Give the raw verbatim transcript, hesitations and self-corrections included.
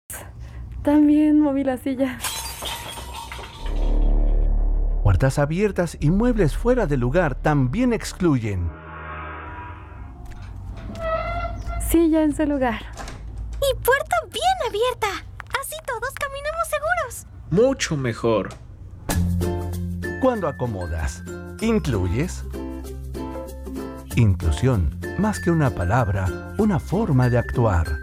También moví la silla. Puertas abiertas y muebles fuera de lugar también excluyen. Silla en su lugar. Y puerta bien abierta. Así todos caminamos seguros. Mucho mejor. Cuando acomodas, incluyes. Inclusión, más que una palabra, una forma de actuar.